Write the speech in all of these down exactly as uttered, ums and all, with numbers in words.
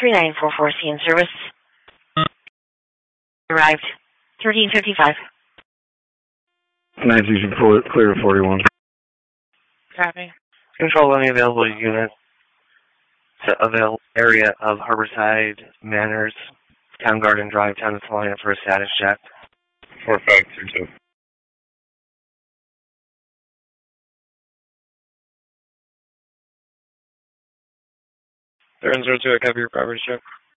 three nine four four C in service. Arrived. thirteen fifty-five. nine station clear to forty-one. Copy. Control any available units to avail area of Harborside Manors, Town Garden Drive, Town of Salina for a status check. four five two two. seven zero two, I copy your property check.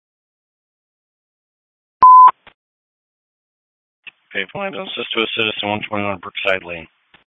Okay, find assist to a citizen, one twenty-one Brookside Lane.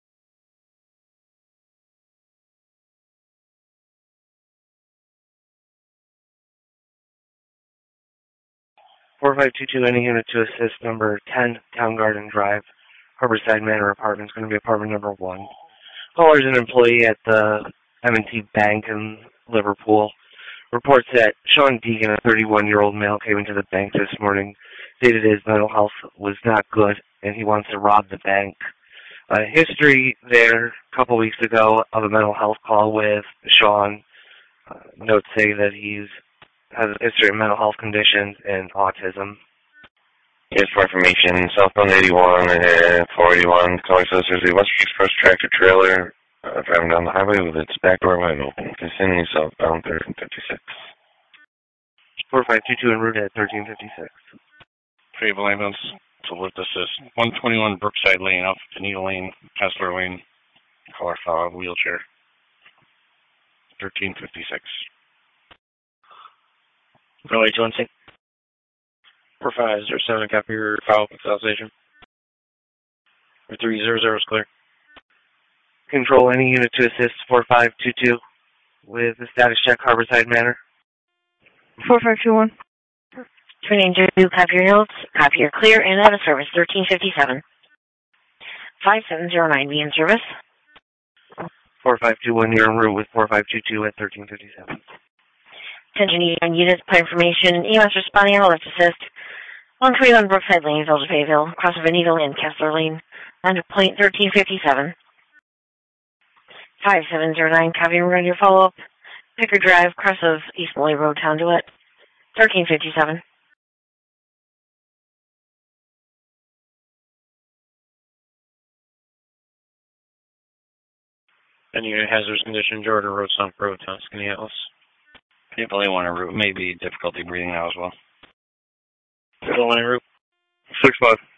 four five two two, any unit to assist, number ten, Town Garden Drive, Harborside Manor Apartments, going to be apartment number one. Caller is an employee at the M and T Bank in Liverpool. Reports that Sean Deegan, a thirty-one-year-old male, came into the bank this morning, stated his mental health was not good, and he wants to rob the bank. Uh, history there, a couple weeks ago, of a mental health call with Sean. Uh, notes say that he's has a history of mental health conditions and autism. Yes, for information, southbound eighty-one and four eighty-one, calling says there's a Western Express tractor trailer uh, driving down the highway with its back door wide open. Continuing southbound thirteen fifty-six. four five two two en route at thirteen fifty-six. Fable ambulance to alert assist. one twenty-one Brookside Lane, off Anita Lane, Kessler Lane, caller file, wheelchair. thirteen fifty-six. Runway two one six. four five zero seven, copy your file consultation. three zero zero is clear. Control any unit to assist four five two two with the status check, Harborside Manor. four five two one. three nine zero, copy your notes, copy your clear, and out of service, thirteen fifty-seven. five seven zero nine, be in service. four five two one, you're en route with four five two two at thirteen fifty-seven. Attention on units, point information, E M S responding, I'll let assist. one twenty-one Brookside Lane, Village of Bayville, across of Anita Lane, Kessler Lane, under point thirteen fifty-seven. five seven zero nine, copy and run your follow-up. Picker Drive, cross of East Molly Road, Town Duet, thirteen fifty-seven. Any unit hazardous condition, Jordan Road, Sunk Road, Tuscany, Atlas. People only want to route, maybe difficulty breathing now as well. Still en route. six five.